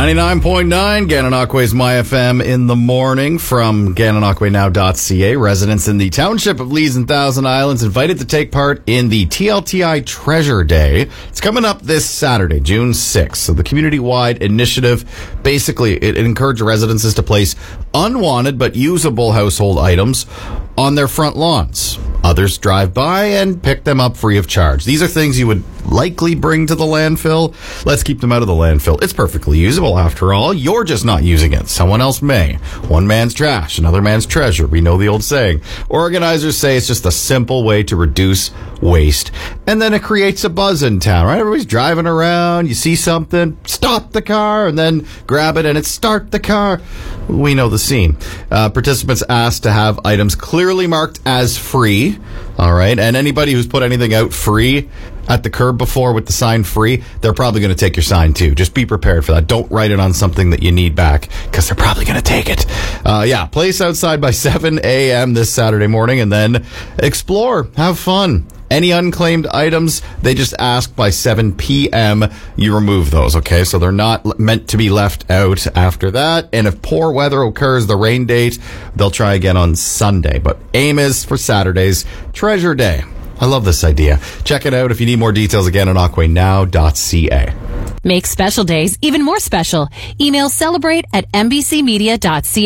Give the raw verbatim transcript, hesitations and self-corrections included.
ninety-nine point nine, Gananoque's My F M in the morning from Gananoque Now dot C A. Residents in the township of Lees and Thousand Islands invited to take part in the T L T I Treasure Day. It's coming up this Saturday, June sixth. So the community-wide initiative, basically, it, it encouraged residences to place unwanted but usable household items on their front lawns. Others drive by and pick them up free of charge. These are things you would likely bring to the landfill. Let's keep them out of the landfill. It's perfectly usable, after all. You're just not using it. Someone else may. One man's trash, another man's treasure. We know the old saying. Organizers say it's just a simple way to reduce waste. And then it creates a buzz in town, right? Everybody's driving around. You see something, stop the car, and then grab it, and it's start the car. We know the scene. Uh, participants asked to have items clearly marked as free. All right. And anybody who's put anything out free at the curb before with the sign free, they're probably going to take your sign too. Just be prepared for that. Don't write it on something that you need back, because they're probably going to take it. Uh, yeah, place outside by seven a.m. this Saturday morning, and then explore. Have fun. Any unclaimed items, they just ask by seven p.m. you remove those, okay? So they're not meant to be left out after that. And if poor weather occurs, the rain date, they'll try again on Sunday. But aim is for Saturday's Treasure Day. I love this idea. Check it out if you need more details again on Gananoque Now dot C A. Make special days even more special. Email celebrate at N B C media dot C A.